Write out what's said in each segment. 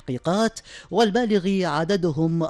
التحقيقات، والبالغ عددهم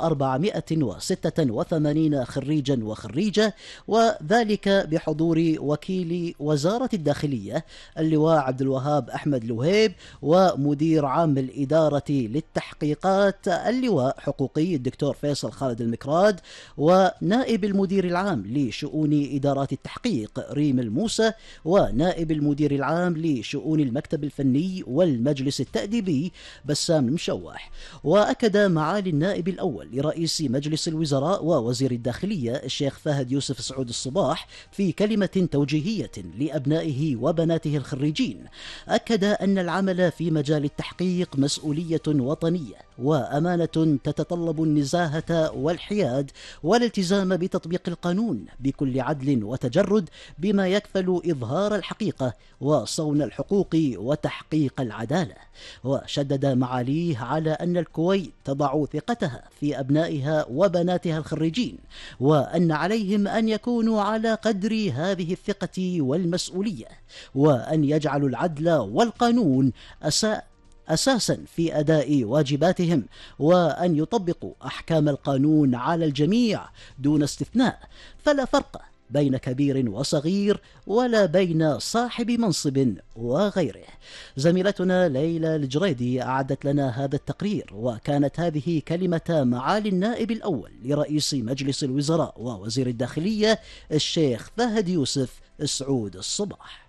486 خريجا وخريجة، وذلك بحضور وكيل وزارة الداخلية اللواء عبد الوهاب أحمد لوهيب، ومدير عام الإدارة للتحقيقات اللواء حقوقي الدكتور فيصل خالد المكراد، ونائب المدير العام لشؤون إدارات التحقيق ريم الموسى، ونائب المدير العام لشؤون المكتب الفني والمجلس التأديبي بسام المشوح. وأكد معالي النائب الأول لرئيس مجلس الوزراء ووزير الداخلية الشيخ فهد يوسف سعود الصباح في كلمة توجيهية لأبنائه وبناته الخريجين، أكد أن العمل في مجال التحقيق مسؤولية وطنية وأمانة تتطلب النزاهة والحياد والالتزام بتطبيق القانون بكل عدل وتجرد، بما يكفل إظهار الحقيقة وصون الحقوق وتحقيق العدالة. وشدد معاليه على أن الكويت تضع ثقتها في أبنائها وبناتها الخريجين، وأن عليهم أن يكونوا على قدر هذه الثقة والمسؤولية، وأن يجعلوا العدل والقانون أساسا في أداء واجباتهم، وأن يطبقوا أحكام القانون على الجميع دون استثناء، فلا فرق بين كبير وصغير ولا بين صاحب منصب وغيره. زميلتنا ليلى الجريدي أعدت لنا هذا التقرير، وكانت هذه كلمة معالي النائب الأول لرئيس مجلس الوزراء ووزير الداخلية الشيخ فهد يوسف سعود الصباح.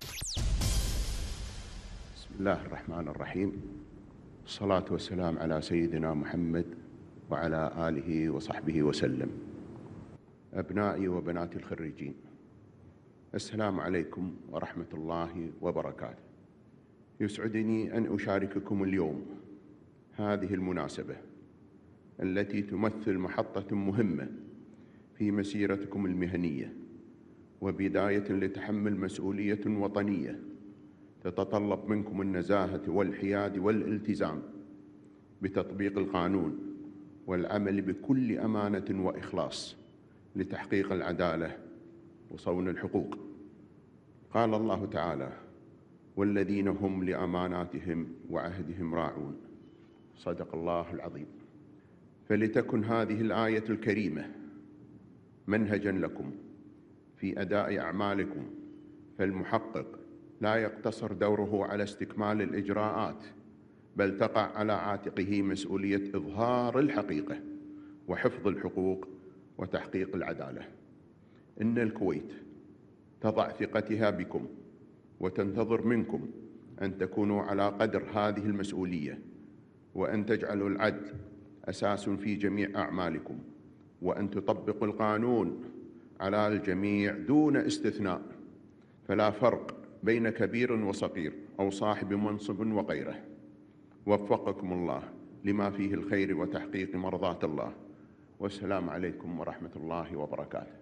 بسم الله الرحمن الرحيم، الصلاة والسلام على سيدنا محمد وعلى آله وصحبه وسلم. أبنائي وبناتي الخريجين، السلام عليكم ورحمة الله وبركاته. يسعدني أن أشارككم اليوم هذه المناسبة التي تمثل محطة مهمة في مسيرتكم المهنية، وبداية لتحمل مسؤولية وطنية تتطلب منكم النزاهة والحياد والالتزام بتطبيق القانون والعمل بكل أمانة وإخلاص لتحقيق العدالة وصون الحقوق. قال الله تعالى: والذين هم لأماناتهم وعهدهم راعون. صدق الله العظيم. فلتكن هذه الآية الكريمة منهجا لكم في أداء أعمالكم، فالمحقق لا يقتصر دوره على استكمال الإجراءات، بل تقع على عاتقه مسؤولية إظهار الحقيقة وحفظ الحقوق وتحقيق العدالة. إن الكويت تضع ثقتها بكم وتنتظر منكم أن تكونوا على قدر هذه المسؤولية، وأن تجعلوا العدل أساس في جميع أعمالكم، وأن تطبقوا القانون على الجميع دون استثناء، فلا فرق بين كبير وصغير أو صاحب منصب وغيره. وفقكم الله لما فيه الخير وتحقيق مرضاة الله، والسلام عليكم ورحمة الله وبركاته.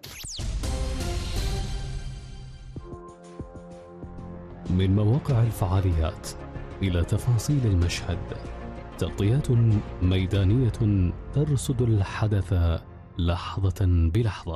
من مواقع الفعاليات إلى تفاصيل المشهد، تغطيات ميدانية ترصد الحدث لحظة بلحظة.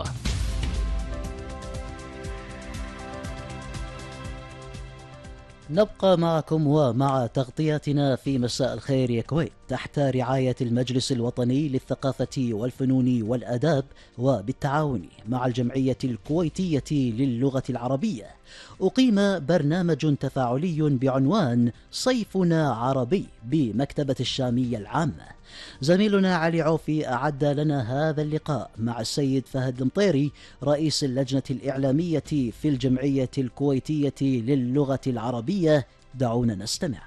نبقى معكم ومع تغطياتنا في مساء الخير يا كويت تحت رعاية المجلس الوطني للثقافة والفنون والآداب، وبالتعاون مع الجمعية الكويتية للغة العربية. أقيم برنامج تفاعلي بعنوان صيفنا عربي بمكتبة الشامية العامة. زميلنا علي عوفي أعد لنا هذا اللقاء مع السيد فهد المطيري رئيس اللجنة الإعلامية في الجمعية الكويتية للغة العربية. دعونا نستمع.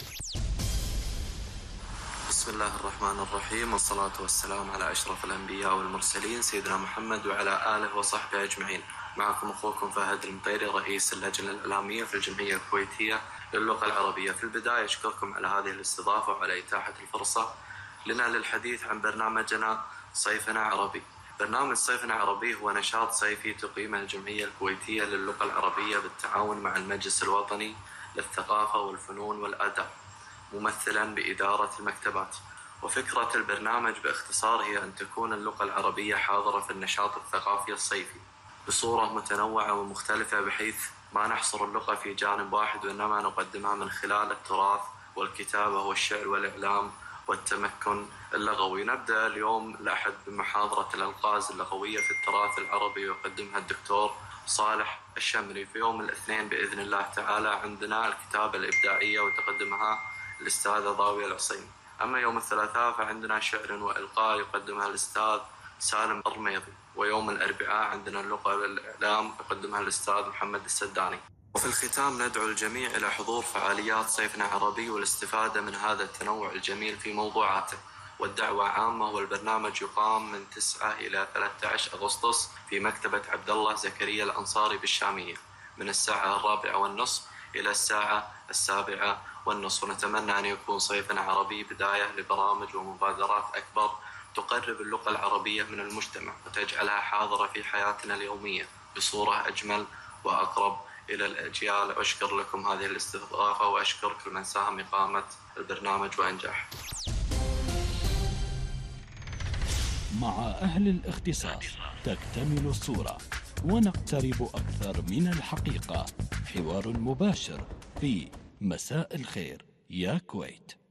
بسم الله الرحمن الرحيم، والصلاة والسلام على أشرف الأنبياء والمرسلين سيدنا محمد وعلى آله وصحبه أجمعين. معكم أخوكم فهد المطيري رئيس اللجنة الإعلامية في الجمعية الكويتية للغة العربية. في البداية أشكركم على هذه الاستضافة وعلى إتاحة الفرصة لنا للحديث عن برنامجنا صيفنا عربي. برنامج صيفنا عربي هو نشاط صيفي تقيمه الجمعية الكويتية للغة العربية بالتعاون مع المجلس الوطني للثقافة والفنون والآداب ممثلا بإدارة المكتبات. وفكرة البرنامج باختصار هي أن تكون اللغة العربية حاضرة في النشاط الثقافي الصيفي بصورة متنوعة ومختلفة، بحيث ما نحصر اللغة في جانب واحد، وإنما نقدمها من خلال التراث والكتابة والشعر والإعلام والتمكن اللغوي. نبدأ اليوم الأحد بمحاضرة الألغاز اللغوية في التراث العربي يقدمها الدكتور صالح الشمري. في يوم الاثنين بإذن الله تعالى عندنا الكتابة الإبداعية وتقدمها الأستاذة ضاوية العصيم. أما يوم الثلاثاء فعندنا شعر وإلقاء يقدمها الأستاذ سالم الرميضي. ويوم الأربعاء عندنا اللغة والإعلام يقدمها الأستاذ محمد السداني. وفي الختام ندعو الجميع إلى حضور فعاليات صيفنا عربي والاستفادة من هذا التنوع الجميل في موضوعاته. والدعوة عامة، والبرنامج يقام من 9 إلى 13 أغسطس في مكتبة عبد الله زكريا الأنصاري بالشامية من الساعة 4:30 إلى الساعة 7:30. ونتمنى أن يكون صيفنا عربي بداية لبرامج ومبادرات أكبر تقرب اللغة العربية من المجتمع وتجعلها حاضرة في حياتنا اليومية بصورة أجمل وأقرب إلى الأجيال. أشكر لكم هذه الاستضافة وأشكر كل من ساهم إقامة البرنامج وأنجح. مع أهل الاختصاص تكتمل الصورة ونقترب أكثر من الحقيقة. حوار مباشر في مساء الخير يا كويت.